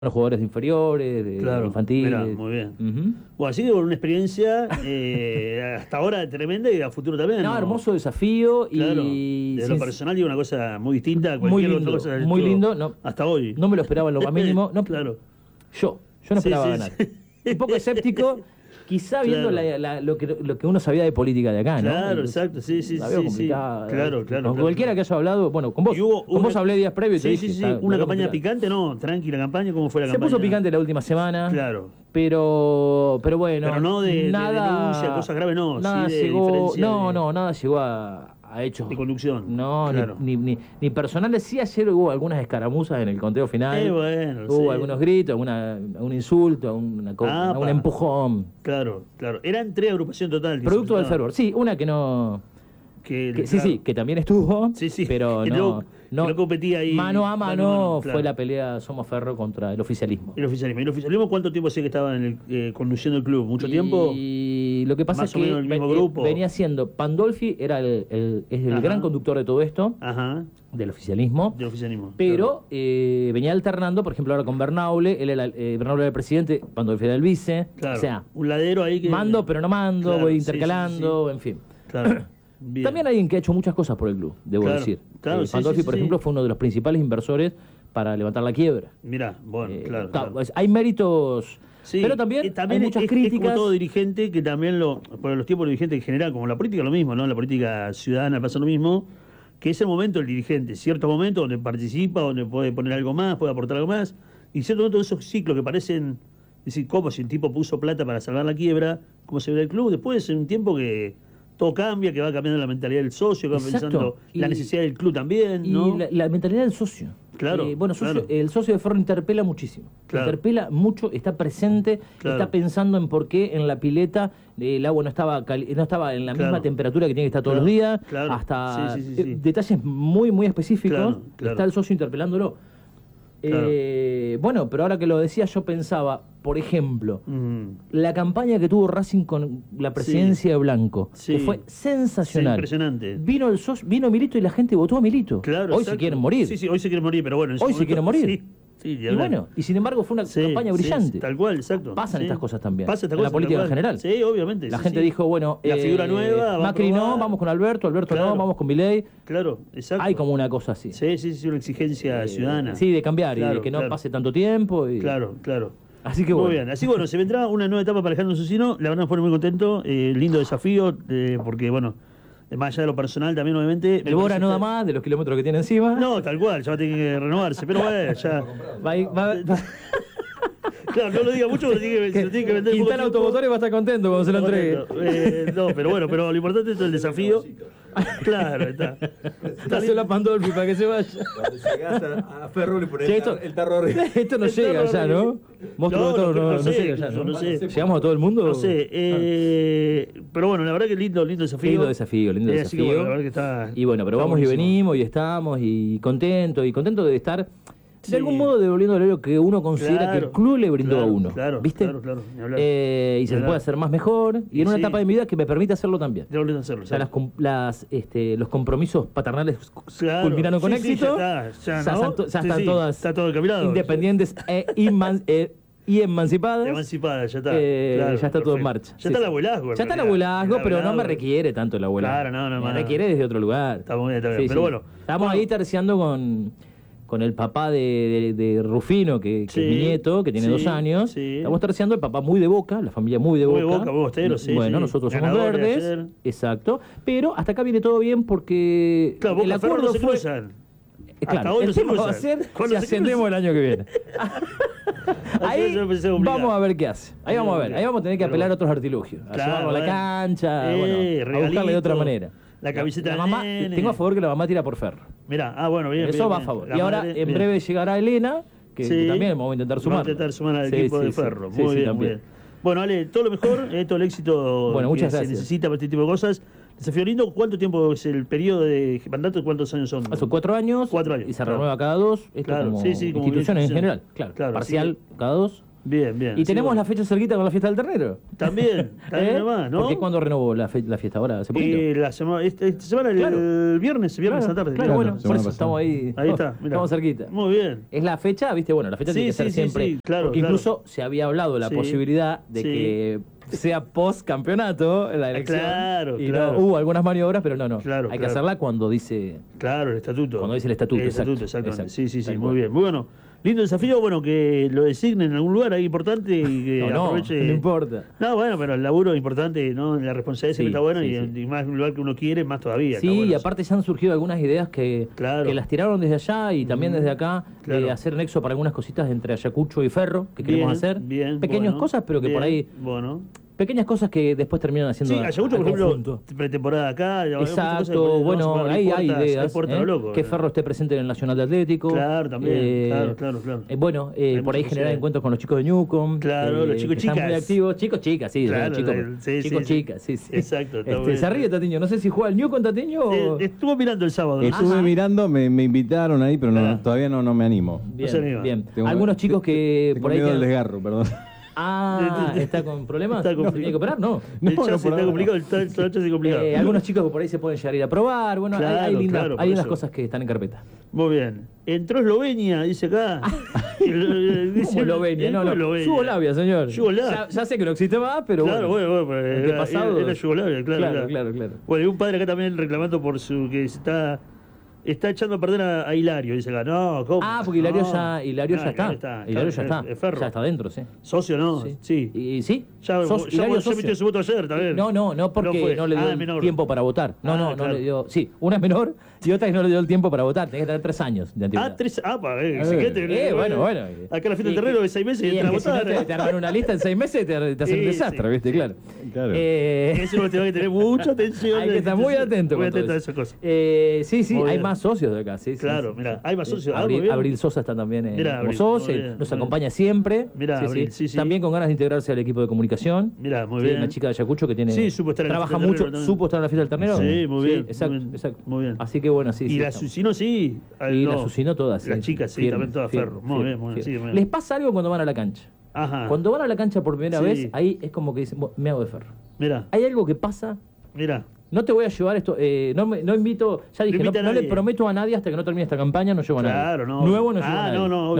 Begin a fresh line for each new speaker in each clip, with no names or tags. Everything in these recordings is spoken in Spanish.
los jugadores de inferiores, de
Claro,
infantiles.
mirá, muy bien.
Ujú.
Bueno, así que una experiencia hasta ahora tremenda y a futuro también.
No, hermoso desafío
Claro,
y
de lo personal digo una cosa muy distinta a
muy
cualquier
lindo,
otra cosa que has
muy
hecho
lindo. No,
hasta hoy.
no me lo esperaba en lo más mínimo. No,
Claro.
Yo no
Sí,
esperaba
sí,
ganar.
sí.
Un poco escéptico, quizá viendo
Claro.
lo que uno sabía de política de acá, ¿no?
Claro, exacto, sí, sí,
La veo
sí, sí.
complicada.
Claro,
Con
claro.
cualquiera que haya hablado, bueno, con vos.
Y hubo
Con vos hablé días previos y te
Sí,
dije,
sí, sí.
la
Una
veo
campaña
complicada.
picante, no, tranquila campaña, ¿cómo fue la
Se
campaña?
puso picante la última semana.
Claro.
Pero bueno,
Pero no de
nada,
denuncia, cosas graves, no,
nada
sí de
llegó,
diferencia
nada llegó a hechos,
de conducción.
no,
Claro.
ni personales. Sí, ayer hubo algunas escaramuzas en el conteo final,
Bueno,
hubo
sí.
algunos gritos, un insulto,
Ah,
un empujón,
Claro, claro. Eran tres agrupaciones total. Que se
producto del
presentaban.
fervor. Sí, una que no, sí,
Claro.
sí, que también estuvo,
Sí, sí.
pero
Que
no,
que no competía ahí.
mano a mano
claro.
fue la pelea Somos Ferro contra el oficialismo.
El oficialismo. ¿Y el oficialismo cuánto tiempo hacía que estaba en conduciendo el club? ¿Mucho tiempo?
Y lo que pasa
Más
es
o
que
menos el mismo grupo.
venía siendo Pandolfi, era es el
Ajá.
gran conductor de todo esto,
Ajá.
del oficialismo,
Del oficialismo.
pero venía alternando, por ejemplo, ahora con Bernaule, Bernaule era el presidente, Pandolfi era el vice,
Claro.
o sea,
Un ladero ahí que.
mando pero no mando,
Claro,
voy
sí,
intercalando,
sí, sí.
en fin.
Claro. Bien.
También alguien que ha hecho muchas cosas por el club, debo
Claro,
decir.
claro, sí,
Pandolfi,
sí,
por
sí.
ejemplo, fue uno de los principales inversores para levantar la quiebra.
Mirá, bueno, claro.
Pues hay méritos,
Sí,
pero también, hay muchas
es
críticas.
como todo dirigente que también por los tiempos de dirigente en general, como la política lo mismo, ¿no? La política ciudadana pasa lo mismo, que es el momento del dirigente, ciertos momentos donde participa, donde puede poner algo más, puede aportar algo más, y ciertos momentos de esos ciclos que parecen, decir, como si el tipo puso plata para salvar la quiebra, como se ve el club, después en un tiempo que todo cambia, que va cambiando la mentalidad del socio, que va
Exacto.
pensando la necesidad del club también, ¿no?
Y la mentalidad del socio.
Claro,
Bueno,
claro.
el socio de Ferro interpela muchísimo.
Claro.
Interpela mucho, está presente,
Claro.
está pensando en por qué en la pileta el agua no estaba en la
Claro.
misma temperatura que tiene que estar todos
Claro,
los días,
claro.
hasta
Sí, sí, sí, sí.
detalles muy, muy específicos.
Claro, claro.
Está el socio interpelándolo.
Claro.
Bueno, pero ahora que lo decía, yo pensaba, por ejemplo, la campaña que tuvo Racing con la presidencia de Blanco,
Sí.
que fue sensacional.
Sí, impresionante.
Vino Milito y la gente votó a Milito.
Claro,
Hoy
exacto.
se quieren morir.
Sí, sí, hoy se quieren morir, pero bueno. En ese
Hoy se
momento-
quieren morir.
Sí, sí,
Y bueno, y sin embargo fue una campaña brillante.
tal cual, exacto.
Pasan
Sí.
estas cosas también.
Pasa estas
en la
cosas,
política
tal
en
cual.
general.
Sí, obviamente.
La
sí,
gente
sí.
dijo, bueno,
La figura nueva, va a
Macri no,
probar.
vamos con Alberto no,
Claro.
vamos con Milei.
Claro, exacto.
Hay como una cosa así.
Sí, sí, sí, una exigencia ciudadana.
Sí, de cambiar y
Claro,
de que no
claro.
pase tanto tiempo.
Claro, claro.
Así que
Muy
bueno.
bien, así bueno, se vendrá una nueva etapa para Alejandro Susino, la verdad nos pone muy contento, lindo desafío, porque bueno, más allá de lo personal también obviamente...
El Bora no da más de los kilómetros que tiene encima.
No, tal cual, ya va a tener que renovarse, pero bueno, ya... Claro, no lo diga mucho, porque se lo tiene que vender.
Quintana Automotores va a estar contento cuando se lo entregue.
No, pero bueno, pero lo importante es todo el desafío. Claro, está.
Dáselo a Pandolfi para que se vaya.
Cuando llegás a Ferro le pones
Sí, esto-
el tarro arriba.
Esto no llega ya, ¿no? Monstruo de Toro no
sé,
llega ya, ¿no?
no sé.
¿Llegamos a todo el mundo?
No sé, pero bueno, la verdad que lindo desafío.
Lindo desafío, lindo
Así que
desafío.
bueno, la verdad que está...
Y bueno, pero
está
vamos y
buenísimo.
venimos y estamos y contento de estar
Sí.
de algún modo devolviéndole lo que uno considera que el club le brindó
claro,
a uno.
claro,
¿Viste?
claro, ni hablar.
Y
Ni
se
hablar.
puede hacer más mejor y en una
Sí.
etapa de mi vida que me permite hacerlo también.
De volver a hacerlo.
O sea, los compromisos paternales
Claro.
culminaron con
Sí, sí,
éxito.
ya está,
Ya
¿no?
están,
Sí,
están
sí,
todas
está todo encaminado.
independientes y emancipadas.
Emancipada, ya está.
Ya está todo en
perfecto.
marcha.
Ya
Sí,
está el
sí.
abuelazgo.
Ya está el
realidad.
abuelazgo, pero no me
abuelazgo.
requiere tanto el abuelazgo.
Claro, no,
Me
más.
requiere desde otro lugar.
Está muy bien, está bien. Pero bueno.
Estamos
Bueno.
ahí terciando con el papá de Rufino, que
Sí,
es mi nieto, que tiene
sí,
2 años.
sí.
Estamos terciando el papá muy de Boca, la familia muy de
Muy
Boca.
de Boca, muy bostero, sí,
Bueno,
sí.
nosotros somos
Ganadores
verdes.
ayer.
Exacto. Pero hasta acá viene todo bien porque
Claro, Boca
el
y Ferro
acuerdo
no se
fue...
cruzan.
Claro,
Hasta hoy
el
no se
tema va a
cruzan.
ser
Cuando
si
se
ascendemos el año que viene. Ahí
yo pensé complicado.
vamos a ver qué hace. Ahí vamos a ver. Ahí vamos a tener que
Pero
apelar a
bueno.
otros artilugios. A
Claro,
llevarlo a la
bueno.
cancha, bueno, a buscarle de otra
regalito,
manera.
la camiseta
La
del
mamá,
nene.
tengo a favor que la mamá tira por Ferro.
Mirá, bueno, bien.
Eso
bien,
va a
bien.
favor.
La
y ahora
madre,
en
bien.
breve llegará Elena, que
Sí.
también vamos a intentar sumar.
Vamos a intentar sumar al equipo de Ferro. Muy bien, muy
también.
bien. Bueno, Ale, todo lo mejor, todo el éxito
Bueno, muchas
que
gracias.
se necesita para este tipo de cosas. Desafío lindo, ¿cuánto tiempo es el periodo de mandato? ¿Cuántos años son?
Hace 4 años,
4 años,
y se
claro.
renueva cada 2. Esto
Claro,
como
sí, sí, como
instituciones en
institución.
general. Claro,
Claro,
parcial
así
cada 2.
Bien, bien.
Y
Sí,
tenemos
bueno.
la fecha cerquita con la fiesta del ternero.
También nomás, ¿no?
Porque cuando renovó la fiesta ahora, hace poquito.
Esta semana,
Claro.
el viernes a la tarde.
Claro, bueno,
semana
por eso
pasada.
estamos ahí.
Ahí está, mirá.
Estamos cerquita.
Muy bien.
Es la fecha, viste, bueno, la fecha
Sí,
tiene que ser
sí, sí,
siempre.
sí, claro,
porque
claro.
incluso se había hablado de la
Sí.
posibilidad de
Sí.
que sea post campeonato la elección.
Claro,
y
claro.
no, hubo algunas maniobras, pero no.
Claro,
Hay que
claro.
hacerla cuando dice.
Claro, el estatuto.
Cuando dice el estatuto, exacto,
exactamente.
exacto.
Sí, sí, sí,
Tal
muy
cual.
bien. Muy bueno. Lindo desafío, bueno, que lo designen en algún lugar ahí importante y que
No,
aproveche.
no importa.
No, bueno, pero el laburo es importante, ¿no? La responsabilidad siempre
Sí,
está buena
sí,
y más en un lugar que uno quiere, más todavía.
Sí,
está bueno
y
eso.
aparte ya han surgido algunas ideas que las tiraron desde allá y también desde acá,
Claro.
de hacer nexo para algunas cositas entre Ayacucho y Ferro, que queremos
Bien,
hacer.
bien,
Pequeñas
bueno,
cosas, pero que por
bien,
ahí.
Bueno.
Pequeñas cosas que después terminan haciendo.
Sí, Ayacucho, por ejemplo,
conjunto.
pretemporada acá. hay muchas cosas que
Exacto,
no se
bueno,
pueden
ahí
abrir
hay
puertas,
ideas.
hay puertas a lo loco,
que
¿no?
Ferro esté presente en el Nacional de Atlético.
Claro, también, claro.
Bueno,
Hay
por ahí
muchas
generar
posibilidades.
encuentros con los chicos de Newcom.
Claro, los chicos
que están muy
chicas.
activos. Chicos, chicas, sí.
Claro,
chicos,
sí,
chicos
sí.
chicas, sí, sí.
Exacto, está bueno.
Se ríe Tatiño, no sé si juega el Newcom Tatiño o...
Estuvo mirando el sábado.
Estuve
Ajá.
mirando, me invitaron ahí, pero
Ah.
todavía no me animo.
Bien,
se anima.
bien.
Tengo-
Algunos chicos que
Tengo
por ahí...
miedo del
quedan-
desgarro, perdón.
Ah, ¿está con problemas?
Está
¿Se
complicado.
tiene que operar? No.
El
No,
chance
por
está
ahora
complicado, el chance es complicado.
Algunos chicos que por ahí se pueden llegar a ir a probar. Bueno,
Claro,
hay lindas,
claro, por
hay lindas
eso.
cosas que están en carpeta.
Muy bien. Entró Eslovenia, dice acá. Dice-
¿Cómo Eslovenia? No, no.
Eslovenia.
Yugoslavia, señor.
Yugoslavia.
Ya sé que no existe más, pero
Claro, bueno, pues,
antepasado.
era Yugoslavia, claro.
Claro.
Bueno, y un padre acá también reclamando por su que está echando a perder a Hilario, dice acá. No, ¿cómo?
Ah, porque Hilario
No.
ya está. Hilario
claro,
ya está.
es Ferro.
Ya está dentro, sí.
Socio no, sí.
¿Y sí?
Ya,
Hilario
ya
socio.
metió su voto ayer también.
No, porque no le dio el
menor.
tiempo para votar. No
claro.
le dio. Sí, una es menor y otra que no le dio el tiempo para votar. Tenía que tener 3 años de antigüedad.
3. Bueno.
Bueno.
Acá la fiesta del terreno de 6 meses y
y
entra a
es que si no
votar.
te arman una lista en 6 meses te hacen
Sí,
un desastre,
sí,
¿viste?
sí.
Claro.
Claro.
Eso uno tiene que tener mucha atención.
Hay que estar muy atento.
Muy
con todo
atento a
eso.
esas cosas.
Sí,
Muy
hay
bien.
más socios de acá. Sí,
Claro, mirá, hay más socios. Ah, muy
Abril,
bien.
Abril Sosa está también
Mirá,
como
Abril,
socio,
muy bien,
nos
muy
acompaña siempre.
Mirá, Abril, sí.
También con ganas de integrarse al equipo de comunicación.
Mirá, muy
Sí,
bien.
una chica de Ayacucho que tiene.
Sí, supo estar en la
trabaja
fiesta del
mucho,
ternero también.
supo estar en la fiesta del ternero.
Sí, muy bien,
Exacto,
muy bien,
exacto.
muy bien.
Así que bueno, sí.
Y
sí,
la
estamos.
Susino sí.
Y
no.
la Susino todas.
Las
sí,
chicas sí,
firme,
también todas
firme,
Ferro. Muy
firme,
bien, muy bien.
firme.
Sí, muy bien.
Les pasa algo cuando van a la cancha.
Ajá.
Cuando van a la cancha por primera
Sí.
vez, ahí es como que dicen, "Bueno, me hago de Ferro".
Mirá,
Hay algo que pasa.
mirá.
No te voy a llevar esto, no invito, ya dije,
invita a
no le
nadie.
prometo a nadie hasta que no termine esta campaña, no llevo a nadie.
Claro, no.
Nuevo no llevo a nadie.
No,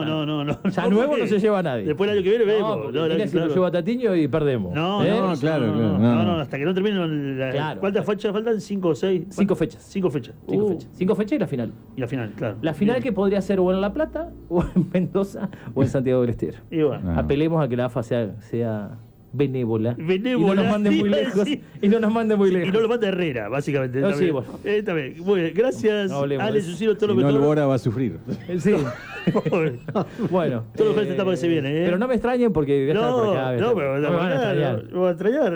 Ya
No,
nuevo
porque
no se lleva a nadie.
Después el año que viene vemos.
No, porque mira si lo llevo a Tatiño y perdemos.
No,
¿Eh?
no,
claro, claro.
No, hasta que no termine la.
Claro.
¿Cuántas fechas faltan? 5 o 6.
5 fechas.
5 fechas.
5 fechas y la final.
Y la final, claro.
La final
Bien.
que podría ser o en La Plata, o en Mendoza, o en Santiago del Estero.
Y bueno.
Ah.
Apelemos a que la AFA sea benévola.
Benévola,
Y no nos manden muy
iba a
lejos.
decir.
Y no nos manden muy
Y
lejos.
no lo manda Herrera, básicamente.
No,
Está
sí,
bien.
bueno.
Está bien. Muy bien. Gracias,
No hablemos de
Ale
eso.
Susino, todo
Si
lo
no, el
mejor.
Bora va a sufrir.
Sí.
Pobre.
Bueno.
Todo lo mejor esta etapa que se viene, ¿eh?
Pero no me extrañen porque voy a estar por acá.
No, pero
me van a extrañar.
lo va a extrañar.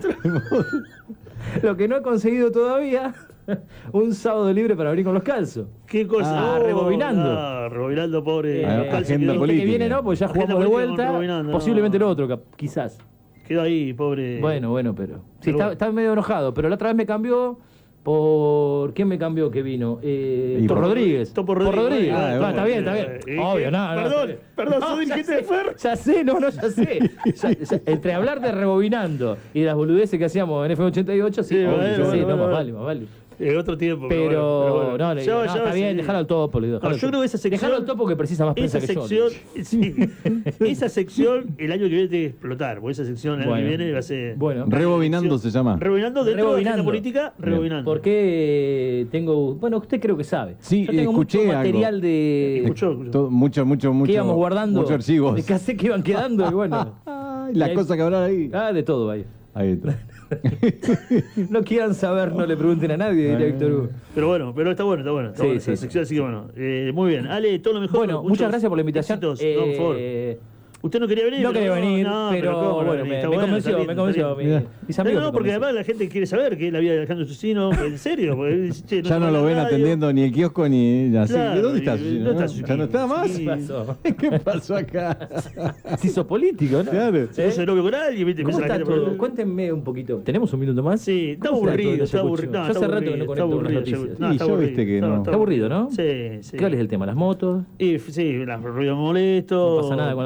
Lo que no he conseguido todavía, un sábado libre para abrir con los calzos.
¿Qué cosa?
Rebobinando.
Rebobinando, pobre.
Ah,
Calcio
agenda
quedó-
Este que
política.
viene no, pues ya
Agenda
jugamos de
política con
vuelta.
Rebobinando,
Posiblemente
no.
lo otro, quizás.
Quedó ahí, pobre.
Bueno, pero. Sí,
Pero bueno.
está medio enojado, pero la otra vez me cambió por. ¿Quién me cambió que vino? Topo
por-
Rodríguez.
Topo
Por
Rodríguez.
Rodríguez.
Ah,
Está bien, está bien. Obvio, no.
Perdón,
No,
soy
ya
dirigente de
sé,
Ferro.
Ya sé, ya sé. Entre hablar de rebobinando y las boludeces que hacíamos en F88, sí,
Sí,
obvio,
bueno,
sí,
bueno,
no,
bueno.
más vale.
Otro tiempo.
Pero,
bueno.
no,
Ya va,
está bien,
sí.
dejalo al topo.
No, yo creo que esa sección.
Dejalo al topo que precisa más prensa
Esa
que yo.
sección, sí, esa sección el año que viene tiene que explotar, porque esa sección el año
Bueno.
que viene va a ser.
Bueno.
Rebobinando se llama.
Rebobinando dentro de la
Rebobinando.
agenda política, rebobinando.
Porque tengo. Bueno, usted creo que sabe.
Sí,
Yo tengo
escuché
mucho
algo.
material de.
Escuchó.
Mucho.
Que íbamos guardando.
Muchos archivos.
De cassette que iban quedando y bueno.
Ay, las
Y ahí-
cosas que habrá ahí.
De todo, vaya.
Ahí está.
No quieran saber, no le pregunten a nadie, diría Víctor Hugo.
Pero bueno, está bueno. Está
Sí,
buena
sí,
esa sección, así que bueno. Muy bien. Ale, todo lo mejor.
Bueno, muchas gracias por la invitación.
éxitos. No, por favor. Usted no quería venir.
No quería venir, pero
¿cómo
bueno,
venir?
me
Está bueno,
convenció,
está
me
lindo,
convenció.
está lindo.
Mis amigos.
No,
me
porque
convencieron.
además la gente quiere saber que es la vida de Alejandro Susino, en serio. Porque, che,
Ya no
está
lo
en
ven
la radio.
atendiendo ni el kiosco ni. Así.
Claro,
¿Dónde está?
y- ¿dónde está su
¿Ya no está más?
Sí.
¿Qué pasó?
¿Qué pasó acá?
Se hizo político, ¿no?
Claro.
Se puso de novio con alguien, ¿viste?
¿Cómo
Empieza la
está
gente a
todo?
preguntar.
Cuéntenme un poquito. ¿Tenemos un minuto más?
Sí, está
¿Cómo
aburrido,
todo
está
Ayacucho?
aburrido. No,
Yo hace
está
rato que no
aburrido,
conecto unas
está
noticias.
aburrido.
Sí,
está
yo
aburrido,
viste que no.
Está aburrido, ¿no?
Sí, sí.
¿Cuál es el tema? ¿Las motos?
Y sí, los ruidos molestos,
No pasa nada con las
caminos
motos.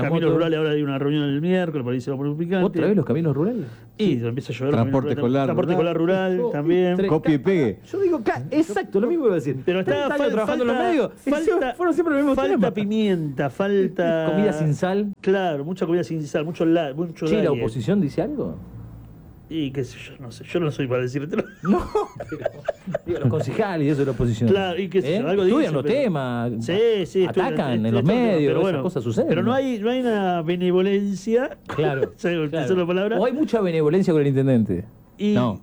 rurales, ahora hay una reunión el miércoles, por ahí se va a poner picante.
¿Otra vez los caminos rurales?
Y empieza a llover.
Transporte escolar
Transporte escolar rural
Yo-
también.
tres-
Copia y pegue.
Yo digo, exacto, lo mismo iba a decir.
Pero está
30 años trabajando en los medios. Fueron siempre los mismos
falta
temas.
pimienta, falta...
Comida sin sal.
Claro, mucha comida sin sal, mucho mucho
Che, ¿la
diet.
oposición dice algo?
Y qué sé yo, no sé, yo no soy para decírtelo.
No, pero digo, los concejales y eso de la oposición.
Claro, y qué sé yo, algo
estudian
dicen,
los
pero-
temas,
Sí,
atacan en los medios, esas cosas suceden.
Pero no hay una benevolencia.
Claro.
¿Sabes
claro.
la palabra?
O hay mucha benevolencia con el intendente.
Y-
No.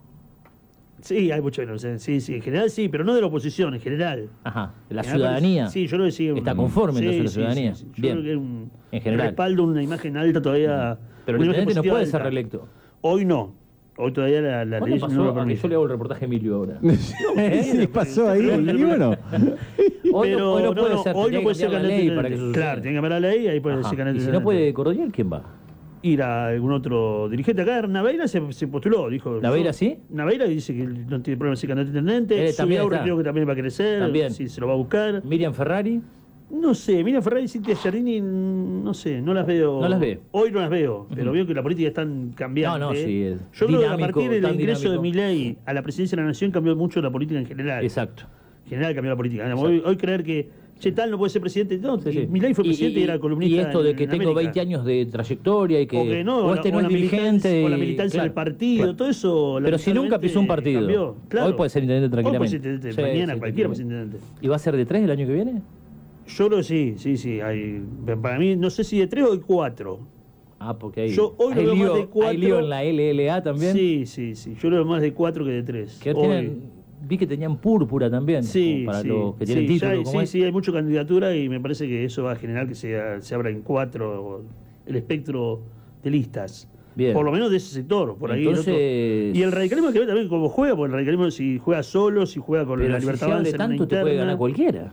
Sí, hay mucha benevolencia. Sí, en general sí, pero no de la oposición, en general.
Ajá. La
En general,
ciudadanía.
Sí, yo lo decía.
Está conforme entonces la ciudadanía.
Yo
Bien.
creo que es un
En general.
respaldo, una imagen alta todavía.
Pero el
una imagen
intendente no
positiva
puede
alta.
ser reelecto.
Hoy no. Hoy todavía la
¿Cuándo
ley
pasó?
no lo
Ah, que
permite.
yo le hago el reportaje a Emilio ahora.
Sí, pasó ahí. Y bueno,
Hoy
Pero
hoy no puede ser,
hoy
tendría
no puede
que
ser
cambiar la
candidato
ley para que eso
intendente. Claro,
suceda.
tiene que cambiar la ley, ahí puede
Ajá.
ser candidato
Y si no
intendente.
puede Corodial, ¿quién va?
Ir a algún otro dirigente. Acá Naveira se postuló, dijo.
¿Naveira
yo-
sí?
Naveira dice que no tiene problema de ser candidato a intendente.
También
Subiaurre
está.
creo que también va a crecer.
También.
Sí, se lo va a buscar.
Miriam Ferrari.
No sé, mira Ferrari y Cintia Giardini, no sé, no las veo.
No las ve.
Hoy no las veo, pero veo que la política es tan cambiante.
No, sí, es
Yo creo que a
dinámico,
partir del
tan
ingreso
dinámico.
de Milei a la presidencia de la Nación cambió mucho la política en general.
Exacto.
En general cambió la política. Hoy creer que che, tal no puede ser presidente. No,
Sí, sí.
Milei fue presidente y, era columnista.
Y esto de que
en
tengo
América.
20 años de trayectoria y que.
O que no,
o este no es
la militancia,
dirigente.
o la militancia del partido, todo eso.
Pero si nunca pisó un partido.
Cambió. Claro.
Hoy puede ser intendente
Hoy puede
tranquilamente.
ser intendente, mañana cualquiera puede ser intendente.
¿Y va a ser de 3 el año que viene?
Yo creo que sí. Para mí, no sé si de 3 o de 4.
Ah, porque hay,
Yo hoy lo
hay,
veo más
lío,
de 4.
hay lío en la LLA también.
Sí. Yo lo veo más de 4 que de 3.
Que vi que tenían púrpura también.
Sí,
como para
sí.
los que tienen
Sí,
título.
ya hay-
como es.
sí, hay mucha candidatura y me parece que eso va a generar que se abra en 4 el espectro de listas.
Bien.
Por lo menos de ese sector, por ahí.
Entonces-
el otro. Y el radicalismo hay que ver también cómo juega, porque el radicalismo si juega solo, si juega con
Pero
la
si
libertad
se
avanza
hable
en una
tanto, te puede
interna.
ganar cualquiera.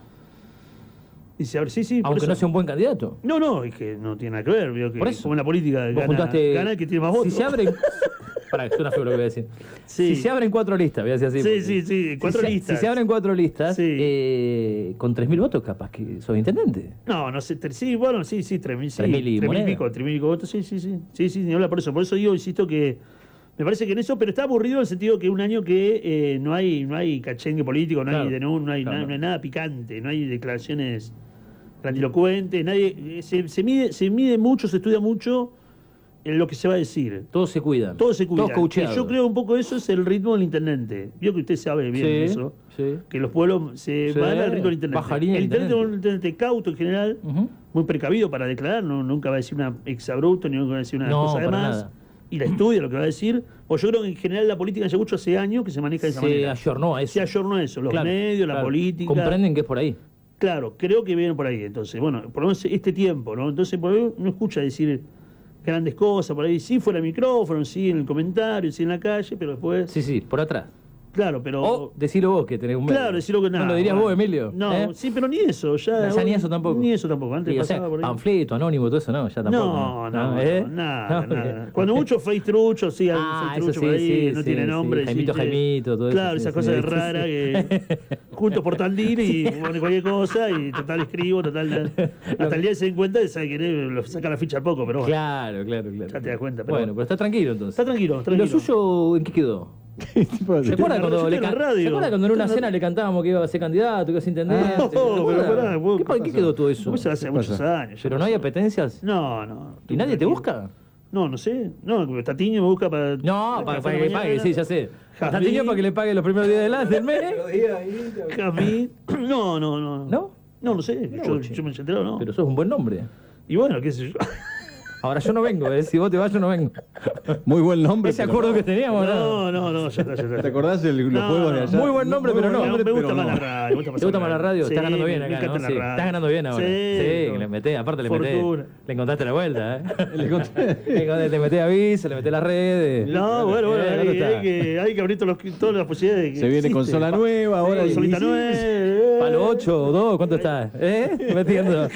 Y se abre, sí, por
Aunque
eso.
no sea un buen candidato.
No, es que no tiene nada que ver. Veo que
Por eso.
como en la política
Vos juntaste.
gana el que tiene más votos.
Si se abren. Para que suena feo lo que voy a decir.
Sí.
Si se abren 4 listas, voy a decir así.
Sí,
porque-
4
si
listas.
Si se abren 4 listas,
Sí.
con 3.000 votos, capaz que sos intendente.
No sé, sí, bueno, sí, 3.000, sí,
3.000 y
3.000
moneda.
pico, 3.000 pico votos, sí, ni habla por eso. Por eso digo, insisto que me parece que en eso, pero está aburrido en el sentido que un año que no hay cachengue político, no
Claro.
hay no hay,
Claro.
no hay nada picante, no hay declaraciones grandilocuentes, nadie se mide mucho, se estudia mucho en lo que se va a decir.
Todos se cuidan.
Todo se cuida.
Todos coacheados.
Yo creo un poco eso es el ritmo del intendente. Vio que usted sabe bien
Sí,
eso.
sí.
Que los pueblos se
Sí,
van al ritmo del intendente.
baja línea
El
del
intendente es un
intendente.
intendente cauto en general,
Ujú.
muy precavido para declarar, nunca va a decir una exabrupto, ni nunca va a decir una
No,
cosa de
para
más.
nada.
Y la estudia lo que va a decir. O yo creo que en general la política ya mucho hace años que se maneja de esa
Se
manera.
ayornó a eso.
Se ayornó a eso. Los
Claro,
medios, la
claro.
política.
Comprenden que es por ahí.
Claro, creo que viene por ahí. Entonces, bueno, por lo menos este tiempo, ¿no? Entonces, por ahí no escucha decir grandes cosas, por ahí sí fuera el micrófono, sí en el comentario, sí en la calle, pero después.
Sí, por atrás.
Claro, pero.
O decilo vos que tenés un medio.
Claro, decirlo que nada.
¿No lo dirías
bueno.
vos, Emilio?
No,
¿Eh?
sí, pero ni eso. Ya
ni eso tampoco.
Ni eso tampoco. Antes
Sí, o sea,
pasaba por ahí.
panfleto, anónimo, todo eso no, ya tampoco.
No,
¿Eh?
nada,
No,
nada. Cuando mucho face trucho, sí, algún
Ah,
face
eso
trucho
sí,
por ahí,
sí,
no
sí,
tiene
sí.
nombre.
Jaimito,
sí,
Jaimito, todo eso,
claro,
sí,
esas
sí,
cosas
sí.
raras que juntos por Tandil y pone cualquier cosa y total escribo, total. Hasta el día que se den cuenta de sabe que lo saca la ficha al poco, pero bueno.
Claro.
Ya te das cuenta, pero
Bueno, pero está tranquilo entonces.
Está tranquilo,
¿Y lo
tranquilo.
suyo en qué quedó?
tipo
¿Se
de-
acuerda
Yo
cuando,
estoy
le
en la
can-
radio.
¿Se acuerda cuando en una cena le cantábamos que iba a ser candidato, que iba a ser intendente?
No,
¿Se
pero
acuerda?
pará, vos,
¿Qué quedó todo eso?
Eso hace muchos años.
¿Pero no hay apetencias?
No.
¿Y nadie te busca?
No sé. No, porque Tatiño me busca para.
No, para que
mañana.
pague, sí, ya sé.
Jazmín.
Tatiño para que le pague los primeros días del mes.
Los días ahí,
Jazmín. No.
¿No?
No sé.
Mirá
Yo
vos, che.
me he enterado, ¿no?
Pero sos un buen nombre.
Y bueno, qué sé yo.
Ahora yo no vengo, ¿eh? Si vos te vas, yo no vengo.
Muy buen nombre.
Ese
pero
acuerdo
no.
que teníamos, ¿no?
No, ya está.
¿Te acordás de los
No,
juegos de
no.
allá?
Muy buen nombre, pero no.
Me gusta
pero
más
no.
la radio.
¿Te gusta más la radio?
Sí,
Estás ganando bien
me
acá,
encanta
¿no?
la
Sí.
radio.
Estás ganando bien ahora.
Sí,
que le metés, aparte le metés.
Fortuna.
Le encontraste la vuelta, ¿eh? Le metés aviso, le metés las redes.
No, bueno,
¿Dónde está?
hay que abrir todas las posibilidades. de que
Se viene
existen.
consola nueva ahora.
Sí,
y-
consolita nueva.
¿Palo 8 o 2? ¿Cuánto está? Metiendo.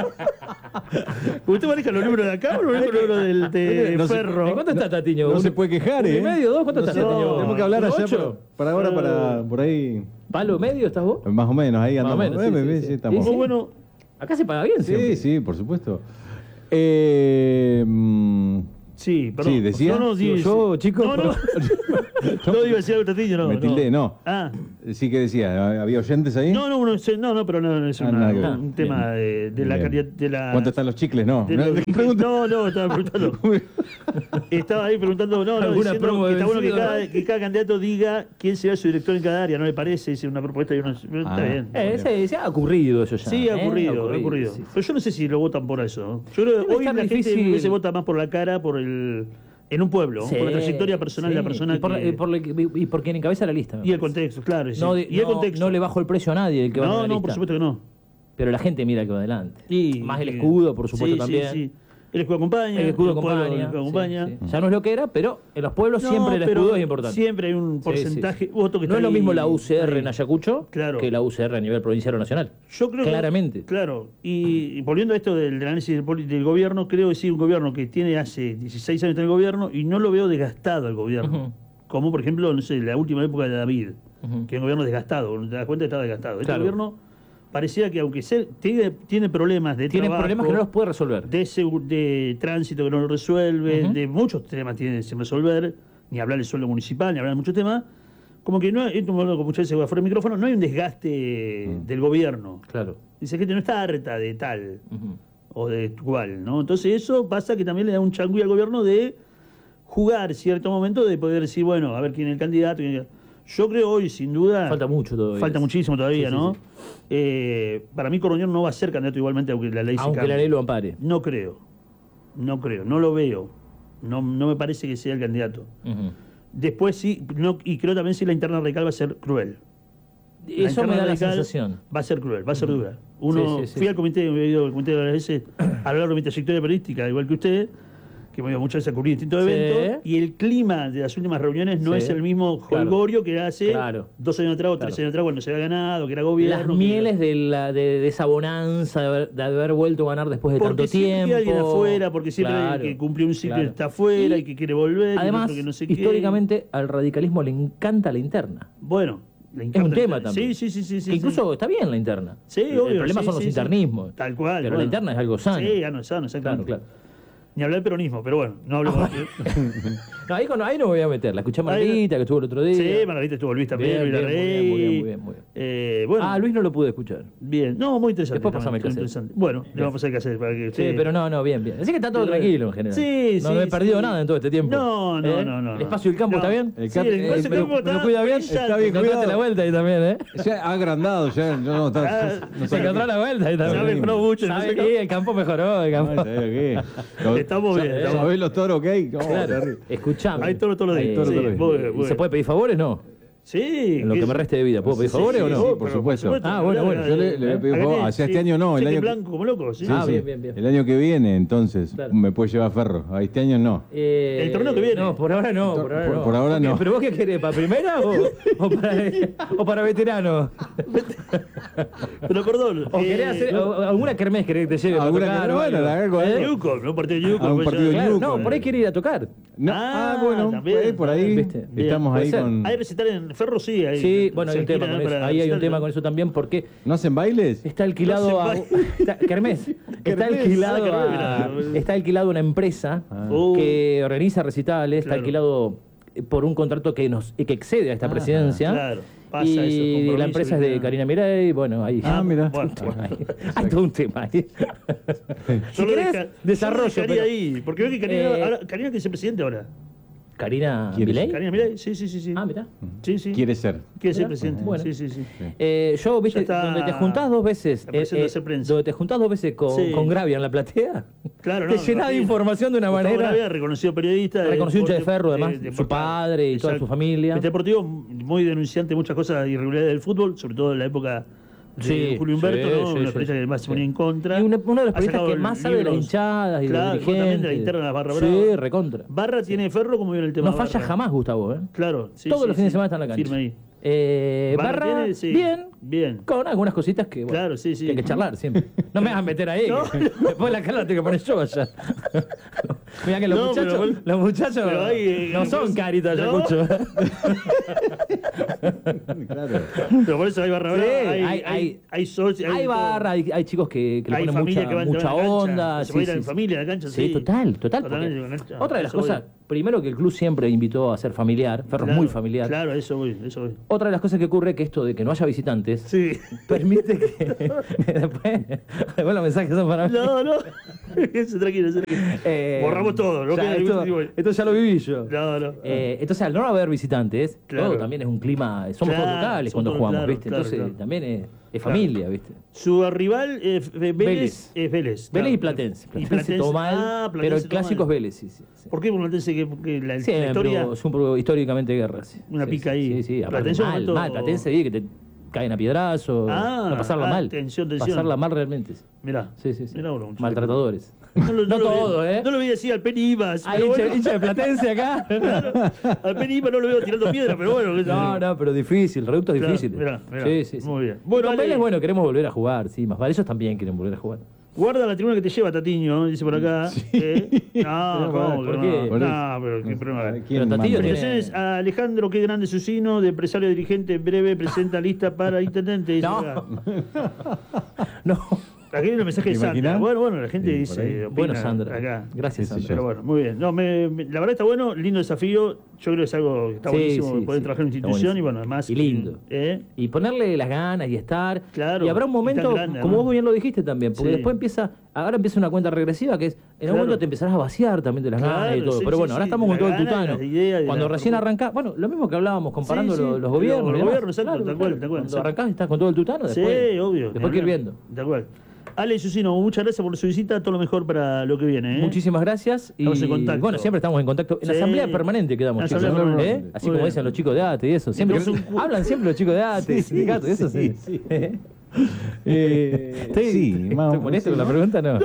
¿Usted maneja los números de acá o los números de
No sé,
Ferro?
¿En cuánto está Tatiño?
No
¿Un-
se puede quejar,
¿1,5,
¿eh?
2? ¿Cuánto
No
está
sé,
Tatiño?
tenemos que hablar
¿Un
allá
8?
para ahora, para por ahí.
¿Palo medio estás vos?
Más o menos, ahí
Más o
andamos.
menos, sí, sí, sí.
estamos.
Sí, sí.
Bueno,
Acá se paga bien,
Sí,
siempre.
sí, por supuesto.
Sí, perdón.
Sí, decía.
No,
Digo yo, chico.
No, no. No iba a decir algo Tatillo, no.
Me tildé, no.
Ah.
Sí, que decía. ¿Había oyentes ahí?
No, pero no es
nada que ver.
un tema de la
Bien.
calidad de la.
¿Cuánto están los chicles? No.
No, estaba preguntando. Estaba ahí preguntando,
¿Alguna
diciendo
promo
que
de
está bueno
vencido,
que cada candidato diga quién será su director en cada área, ¿no le parece? Es una propuesta y uno. Está bien.
Se ha ocurrido eso ya.
Sí, ha ocurrido.
Sí.
Pero yo no sé si lo votan por eso. Yo creo que
Debe
hoy
estar
la gente
difícil.
se vota más por la cara, en un pueblo,
Sí,
por la trayectoria personal de la persona
y por quien encabeza la lista.
y el contexto, claro. Sí.
No,
y el contexto.
no le bajo el precio a nadie el que va a la
No,
lista.
por supuesto que no.
Pero la gente mira que va adelante.
Y-
Más el escudo, por supuesto,
sí,
también.
Sí. El escudo acompaña.
El escudo
pueblo
acompaña.
acompaña.
Sí. Ya no es lo que era, pero en los pueblos
No,
siempre el
pero
escudo es importante.
Siempre hay un porcentaje.
Sí.
Voto que
No
está
es lo
ahí-
mismo la UCR
ahí.
en Ayacucho
Claro.
que la UCR a nivel provincial o nacional.
Yo creo
Claramente.
Claro. Y volviendo a esto del análisis del gobierno, creo que sí, un gobierno que tiene hace 16 años en el gobierno y no lo veo desgastado el gobierno.
Ujú.
Como por ejemplo, no sé, la última época de David,
Ujú.
que es un gobierno desgastado. Cuando te das cuenta estaba desgastado. Este
Claro.
gobierno parecía que aunque tiene problemas de
Tienen
trabajo,
problemas que no los puede resolver.
de tránsito que no lo resuelve,
Ujú.
de muchos temas tiene sin resolver, ni hablar del sueldo municipal, ni hablar de muchos temas, como que no, esto como muchas veces fuera del micrófono, no hay un desgaste del gobierno.
Claro.
Dice gente no está harta de tal
Ujú.
o de cual, ¿no? Entonces eso pasa que también le da un changüí al gobierno de jugar cierto momento, de poder decir, bueno, a ver quién es el candidato. Yo creo hoy, sin duda...
Falta mucho todavía.
Falta muchísimo todavía,
Sí, sí,
¿no?
sí.
Para mí Coroñón no va a ser candidato igualmente, aunque la ley se
Aunque
cambie.
la ley lo ampare.
No creo, no lo veo. No me parece que sea el candidato.
Ujú.
Después sí, y creo también si la interna radical va a ser cruel. La
Eso me
interna
da la
radical
sensación.
Va a ser cruel, va a ser dura. Uno,
Sí, sí, sí.
fui al comité, me he ido al comité varias veces a lo largo de mi trayectoria periodística, igual que usted, que me he ido muchas veces a cubrir distintos
Sí.
eventos, y el clima de las últimas reuniones no
Sí.
es el mismo
Claro.
jolgorio que hace
Claro.
2 años atrás o 3
Claro.
años atrás cuando se había ganado, que era gobierno.
Las
que
mieles
era-
de esa bonanza, de haber vuelto a ganar después de
porque
tanto
siempre
tiempo.
hay alguien afuera, porque siempre
Claro,
el que cumplió un ciclo
claro.
está afuera
Y
y que quiere volver, y el
Además,
otro que no sé qué.
históricamente al radicalismo le encanta la interna.
Bueno, le
Es
encanta
un
el
tema
tema.
también.
Sí.
Que incluso está bien la interna.
Sí,
el
obvio,
problema
sí,
son los
sí, sí.
internismos.
Tal cual.
Pero
bueno.
la interna es algo sano.
Sí, no es sano, exactamente.
Claro, claro.
Ni hablar del peronismo, pero bueno, no hablemos.
No, ahí no me voy a meter. La escuché a
Ahí-
Margarita, que estuvo el otro día.
Sí, Margarita estuvo Luis también,
Bien,
Luis
bien,
Larrey.
muy bien.
Bueno,
Luis no lo pude escuchar.
bien. No, muy interesante.
Después pasame
también,
el cassette.
interesante. Bueno, le vamos a hacer cassette para que
Sí,
usted...
pero no, bien. Así que está todo
Sí,
tranquilo en general.
sí,
No he perdido
sí.
nada en todo este tiempo.
No.
¿El espacio del campo
No.
está bien?
El
Sí,
cap-
el espacio del
pero-
campo
¿Me lo cuida bien?
Está bien
Encontraste
cuidado.
la vuelta ahí también, ¿eh?
Ya ha agrandado, ya no está. No
Se
sabe
encontró
qué.
la vuelta ahí
Ya
también.
mejoró mucho.
¿Sabe
no sé
qué? El campo mejoró, el
No
campo.
sabe qué.
Estamos bien, estamos
¿Sabés los toros que hay? Oh,
Claro,
terrible.
escuchame.
Hay toro todos los días.
toro
Sí,
todos los
muy
días.
bien, muy
¿Y se
bien.
puede pedir favores? No.
Sí.
En lo que me reste de vida. ¿Puedo pedir favores o no?
sí, por supuesto.
Ah, bueno.
Yo le voy a pedir favor. Hacia este año no, el
cheque
año que-
blanco como loco, sí.
Sí,
Ah,
sí.
bien.
El año que viene, entonces,
Claro.
me puede llevar Ferro. A este año no.
El torneo que viene.
No, por ahora no.
Por ahora no.
¿Pero vos qué querés? ¿Para primera o para veterano?
Pero perdón.
¿O querés hacer alguna kermés querés que te lleve? para
¿Alguna
tocar
kermés?
o algo?
Bueno, algo,
¿Eh?
algo.
Newcom, ¿no? Un partido de Newcom.
Ah, un
pues
partido de
ya-
Claro,
Newcom.
no, por ahí quiere ir a tocar.
No.
Ah, también.
por ahí
¿Viste?
Bien,
estamos
puede
ahí
ser.
con.
Hay recital en Ferro, sí. Hay,
Sí, bueno, hay
se
un tema
alquilan
con eso.
para
Ahí hay un
recital,
tema
¿no?
con eso también porque
¿No hacen bailes?
está alquilado
No
a...
se
Kermés. Está
Kermés.
alquilado
Ah, Kermés, mirá.
está alquilado una empresa
Uh,
que organiza recitales, está
Claro.
alquilado por un contrato que excede a esta presidencia.
claro, pasa
y
eso, compromiso
la empresa es
que
de
tiene.
Karina Mirey, bueno, ahí.
Ah, mira.
Bueno,
Hay todo un tema ahí. Si
yo lo
querés,
deja-
desarrollo.
yo lo dejaría
pero-
ahí, porque veo que Karina,
Eh,
ahora, Karina que es el presidente ahora.
¿Karina
¿Quiere
Milei?
Karina Milei, sí.
Ah, mirá.
Sí, sí.
Quiere ser.
Quiere ser
Mirá.
presidente.
Bueno.
Sí.
Yo, viste,
Ya está
donde te juntás dos veces,
la presión de hacer prensa.
donde te juntás dos veces
Sí.
con Gravia en la platea,
Claro,
te
no,
llenás de
Martín.
información de una
Gustavo
manera.
Gravia, reconocido periodista.
Reconocido hincha de
deporte-
Ferro, además, su
deporte-
padre y toda
exacto.
su familia.
Deportivo muy denunciante de muchas cosas irregularidades del fútbol, sobre todo en la época de
Sí,
Julio Humberto,
sí,
¿no?
sí,
Una
sí,
periodista que más se
sí.
ponía en contra.
Y uno de los
Ha
periodistas
sacado
que más sabe de las
libros.
hinchadas y
Claro,
de los
también de la
dirigentes.
interna de la Barra
Sí,
Brava.
recontra.
Barra tiene Ferro, como viene el tema
No
de
falla
Barra.
jamás, Gustavo, ¿eh?
Claro, sí.
Todos
sí,
los fines de
sí.
semana está en la cancha.
Firme ahí.
Barra,
tiene, sí.
bien,
Bien.
con algunas cositas que, bueno,
Claro, sí, sí.
que hay que charlar siempre. No me hagas meter ahí,
No,
que después la cara la tengo que poner yo allá. Mirá que los
No,
muchachos,
pero-
los muchachos
pero hay,
no son caritas de
no.
Ayacucho.
Claro.
Pero por eso hay barra
Sí,
brava,
hay-
hay socios,
Hay barra, hay chicos que le
hay
ponen
familias que van
mucha
a la cancha,
onda.
se puede ir en familia a la cancha,
Sí,
sí.
total.
Totalmente,
porque
con cancha.
otra de las
Eso voy.
cosas, primero que el club siempre invitó a ser familiar, Ferro es
Claro,
muy familiar.
Claro, eso voy.
Otra de las cosas que ocurre es que esto de que no haya visitantes
Sí.
permite que después los mensajes son para mí.
No. Eso, tranquilo. Borramos todo, ¿no?
Ya,
Queda
esto,
igual.
esto ya lo viví yo.
No.
Entonces, al no haber visitantes,
Claro.
todo también es un clima. Somos todos
Claro,
locales
somos
cuando
todos,
jugamos,
claro,
¿viste?
claro,
Entonces,
claro.
también es
Claro.
familia, ¿viste?
Su rival Vélez
Vélez.
es Vélez.
Vélez y
claro.
Platense.
Y
Platense todo mal,
Platense
pero el
todo
clásico es
mal.
Vélez, sí.
¿Por qué Platense que la
Siempre
historia?
es históricamente guerra, sí.
Una
Sí,
pica
sí,
ahí.
Sí. Aparte,
Platense un
mal,
momento-
Platense, vi que te caen a piedrazo. No, pasarla mal.
Tensión.
Pasarla mal realmente.
Mirá.
Sí.
Mirá uno, muchacho.
Maltratadores.
No,
No todo, ¿eh?
No lo veía así al Penny Ibas.
Hay
pero bueno.
hincha de Platense acá.
Al Penny Ibas no lo veo tirando piedra, pero bueno.
No, pero difícil, reductos
Claro,
difíciles.
mirá.
Sí.
Muy bien.
Bueno,
Ale,
Vélez, queremos volver a jugar, sí, más vale, ellos también quieren volver a jugar.
guarda la tribuna que te lleva, Tatiño, dice por acá. No, ¿cómo?
¿por
que
qué?
no? No, pero qué problema.
¿Quién
Pero Tatillo
manda?
tiene-
Felicitaciones a Alejandro, qué grande Susino, de empresario dirigente, en breve presenta lista para intendente. Dice
No.
acá.
No.
Aquí hay un mensaje de
¿Te
Sandra.
imaginas?
Bueno, la gente
Sí, por ahí.
dice. opina
Bueno, Sandra.
Acá.
Gracias,
Sí, sí,
Sandra.
Pero bueno, muy bien. No, la verdad está bueno, lindo desafío. Yo creo que es algo que está
Sí,
buenísimo
sí,
poder
sí.
trabajar en una
Está
institución y
buenísimo.
bueno, además.
Y lindo. Y ponerle las ganas y estar.
Claro,
Y habrá un
y
momento,
tan grande,
como
¿no?
vos bien lo dijiste también, porque
Sí.
después ahora empieza una cuenta regresiva que es, en
Claro.
un momento te empezarás a vaciar también de las
Claro,
ganas y todo.
sí,
Pero
sí,
bueno, ahora
sí,
estamos
de
con todo el
las ganas,
tutano.
las ideas y
Cuando
la
recién
propuesta.
arrancás, bueno, lo mismo que hablábamos, comparando
Sí, sí,
los gobiernos.
los
y demás.
gobiernos, exacto, tal cual,
Cuando
exacto.
arrancás estás con todo el tutano,
Sí,
después,
obvio.
después que ir viendo.
De acuerdo. Ale Susino, muchas gracias por su visita, todo lo mejor para lo que viene.
Muchísimas gracias. Y
Estamos en contacto.
bueno, siempre estamos en contacto. En la
Sí.
asamblea permanente quedamos,
En la
chicos.
asamblea
¿eh?
permanente.
Así
Muy
como
bien.
dicen los chicos de ATE y eso. Siempre
Entonces,
hablan siempre los chicos de ATE, sindicatos y eso. Sí.
Sí, más o
¿Estoy molesto con la
menos.
pregunta? No.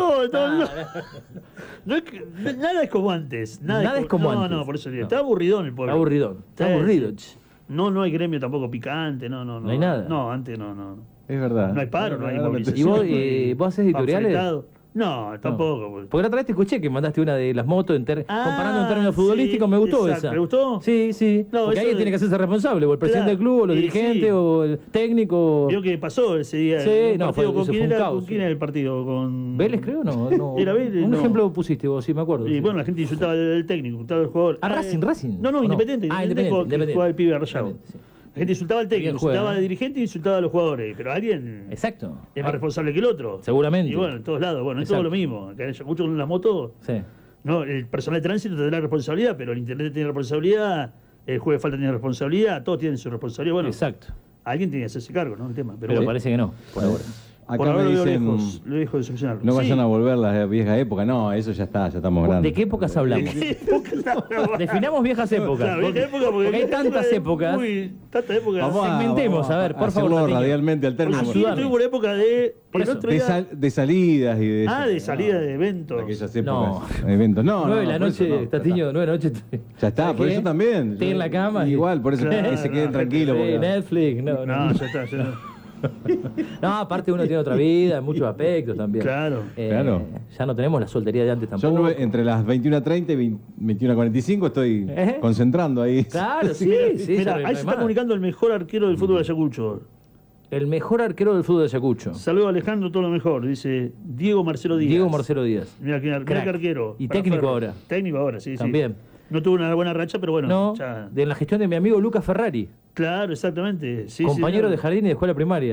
No es que- nada es como antes.
Nada es como antes.
No, por eso digo.
No.
Está aburridón el pueblo.
Está aburrido. Está
Sí,
aburrido.
sí. No hay gremio tampoco picante, no.
No hay nada.
No, antes no.
Es verdad.
No hay paro, no hay
Ahora me-
movilización.
¿Y vos,
no hay
vos haces editoriales?
panfletado. No, tampoco.
No. Porque la otra vez te escuché que mandaste una de las motos comparando en términos
sí,
futbolísticos, me gustó
exacto.
esa.
¿Te gustó?
Sí.
No,
Porque
eso
alguien
de-
tiene que hacerse responsable, o el presidente
Claro.
del club, o los
Y
dirigentes,
sí.
o el técnico.
Vio que pasó ese día.
Sí,
un
no,
partido
fue-
¿con
eso
quién
fue un
era?
caos,
¿Con quién
sí.
era el partido? ¿Con
Vélez, creo, no.
Era Vélez,
Un
no.
ejemplo pusiste vos, sí, me acuerdo.
Y
sí.
bueno, la gente insultaba al técnico, insultaba al jugador.
Racing.
No,
¿o no?
Independiente.
Ah,
Independiente. Jugaba el pibe Rayado.
Independiente, sí.
La gente insultaba al técnico,
Bien juega,
insultaba
¿eh?
al dirigente y insultaba a los jugadores. Pero alguien
Exacto.
es más responsable que el otro.
Seguramente.
Y bueno, en todos lados. Bueno, es todo
Exacto.
lo mismo. Acá en Ayacucho con la moto,
Sí.
no, el personal de tránsito tendrá responsabilidad, pero el internet tiene responsabilidad, el juez de falta tiene responsabilidad, todos tienen su responsabilidad. Bueno,
Exacto.
alguien tiene que hacerse cargo, ¿no? El tema. Pero,
Pero
bueno,
parece que no, por ahora.
por
Acá
ahora
me
lo veo
dicen,
lejos, lo dejo de solucionarlo.
no
Sí.
vayan a volver las viejas épocas. No, eso ya está, ya estamos grandes.
¿De qué épocas hablamos? Definamos viejas épocas.
Claro, vieja época,
porque hay
vieja
tantas
época es
épocas.
Tantas épocas.
Vamos
Segmentemos, a ver, por favor,
hacerlo
Tatiño.
radialmente al término.
Aquí
ayúdame.
estoy por época de.
Por
el
eso,
otro
De,
día-
de salidas y de...
de salida de eventos.
Aquellas
No.
épocas. Eventos. No,
9 de la
por eso
noche,
no, ya
Tatiño,
está.
9 de la noche.
Ya está, por
qué?
eso también.
Estoy en la cama.
Igual, por eso
Claro,
que se queden
no,
tranquilos.
Sí,
porque-
Netflix, no.
No, ya está, ya está.
No, aparte uno tiene otra vida, en muchos aspectos también.
Claro.
Claro.
Ya no tenemos la soltería de antes
Yo
tampoco.
entre las 21:30 y 21:45 estoy
¿Eh?
concentrando ahí.
Claro, sí, sí.
Mira,
ya no
ahí
hay
se
más.
está comunicando el mejor arquero del fútbol de Ayacucho.
El mejor arquero del fútbol de Ayacucho.
Saludo a Alejandro, todo lo mejor. Dice Diego Marcelo Díaz.
Diego Marcelo Díaz.
Mira qué
Crack.
arquero.
Y
para
técnico
Ferro.
ahora.
Técnico ahora, sí.
También.
Sí. No tuvo una buena racha, pero bueno.
No,
ya-
de la gestión de mi amigo Lucas Ferrari,
Claro, exactamente. Sí,
compañero
sí,
de jardín y de escuela primaria.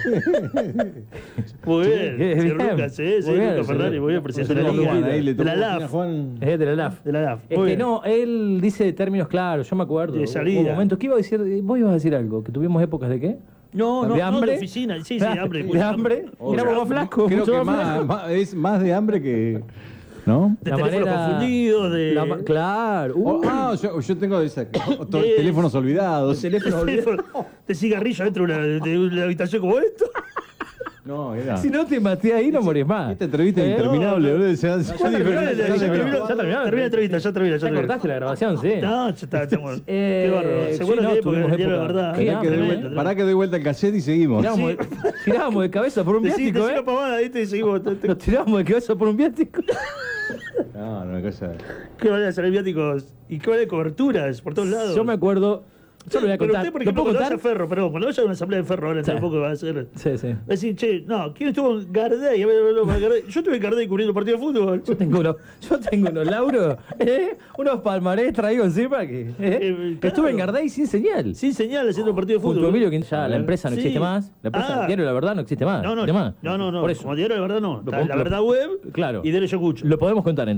Muy bien.
Bien,
Señor
bien.
Lucas, sí,
Muy bien,
Lucas Ferrari,
señor.
muy bien, presidente de la
Juan,
Liga.
ahí le
De la
tocó
LAF.
Juan.
Es de la LAF.
De la LAF.
Es
Muy
que
bien.
no, él dice términos claros, yo me acuerdo.
De salida.
Hubo momentos, ¿qué iba a decir? Vos ibas a decir algo, que tuvimos épocas de qué?
No,
¿De hambre?
de oficina. Sí, hambre.
¿De hambre?
Obvio.
Éramos más flacos.
Creo
mucho
que
más flacos.
es más de hambre que... ¿No?
De teléfonos confundidos, de...
Claro.
Yo tengo teléfonos olvidados.
de cigarrillo dentro de una habitación como esto.
No, era...
Si no te maté ahí, no morís más.
Esta entrevista
¿Eh?
interminable, boludo.
Ya terminó la entrevista, ya terminó.
Ya cortaste la grabación, sí.
No, ya está, estamos.
Eh,
Qué bárbaro.
sí,
Seguro
no,
que
tuvimos
porque el diario de
época.
verdad.
Qué
Pará que,
hambre,
doy, pará que doy vuelta el cassette y seguimos.
Tirábamos de cabeza por un
Decí
viático,
una
¿eh?
pavada, ¿viste? Y seguimos.
Nos tirábamos de cabeza por un viático.
No, no, una cosa.
¿Qué van a hacer viáticos? ¿Y qué van a coberturas por todos lados?
Yo me acuerdo. Yo lo voy a
Pero
contar.
usted, por
¿Lo
ejemplo,
puedo
cuando vaya a
contar?
Ferro, perdón, cuando vaya a una asamblea de Ferro ahora,
Sí.
tampoco va a ser.
Sí, sí.
Va a decir, che, no, ¿quién estuvo en Gardey? A ver, Gardey. Yo estuve en Gardey cubriendo partido de fútbol.
Yo tengo unos lauros, unos palmarés traigo encima que
claro.
estuve en Gardey sin señal.
Sin señal haciendo un partido de
Junto a
fútbol.
Emilio, que ya la empresa no
Sí.
existe más. La empresa
Ah.
Diario La Verdad no existe más.
No, no,
existe más.
no.
Por eso.
Como diario, la verdad no. Está
Lo-
la verdad web
Claro.
y Derecho Cucho.
Lo podemos contar